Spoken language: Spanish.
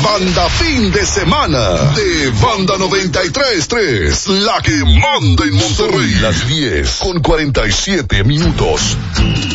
Banda Fin de Semana de Banda 93.3, la que manda en Monterrey. Las 10:47.